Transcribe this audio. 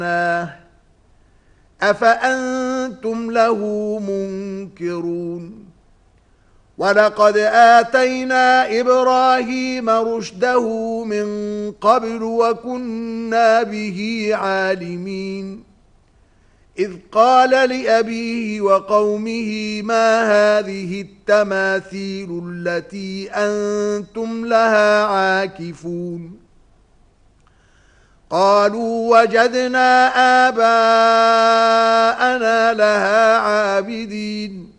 أفأنتم له منكرون ولقد آتينا إبراهيم رشده من قبل وكنا به عالمين إذ قال لأبيه وقومه ما هذه التماثيل التي أنتم لها عاكفون قالوا وجدنا آباءنا لها عابدين